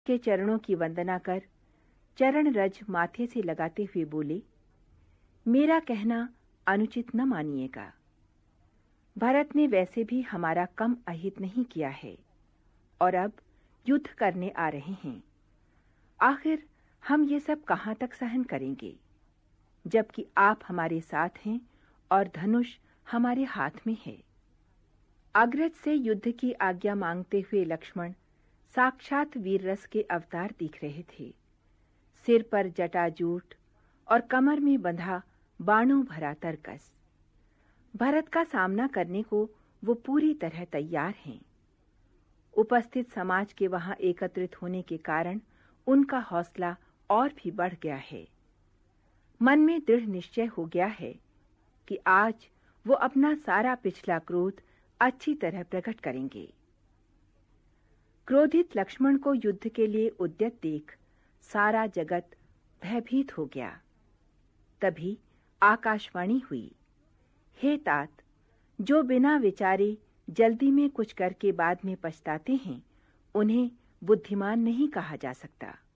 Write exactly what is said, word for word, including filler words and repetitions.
के चरणों की वंदना कर चरण रज माथे से लगाते हुए बोले, मेरा कहना अनुचित न मानिएगा। भरत ने वैसे भी हमारा कम अहित नहीं किया है और अब युद्ध करने आ रहे हैं। आखिर हम ये सब कहां तक सहन करेंगे, जबकि आप हमारे साथ हैं और धनुष हमारे हाथ में है। अग्रज से युद्ध की आज्ञा मांगते हुए लक्ष्मण साक्षात वीर रस के अवतार दिख रहे थे। सिर पर जटाजूट और कमर में बंधा बाणों भरा तरकस। भरत का सामना करने को वो पूरी तरह तैयार हैं। उपस्थित समाज के वहां एकत्रित होने के कारण उनका हौसला और भी बढ़ गया है। मन में दृढ़ निश्चय हो गया है कि आज वो अपना सारा पिछला क्रोध अच्छी तरह प्रकट करेंगे। क्रोधित लक्ष्मण को युद्ध के लिए उद्यत देख सारा जगत भयभीत हो गया। तभी आकाशवाणी हुई, हे तात, जो बिना विचारे जल्दी में कुछ करके बाद में पछताते हैं, उन्हें बुद्धिमान नहीं कहा जा सकता।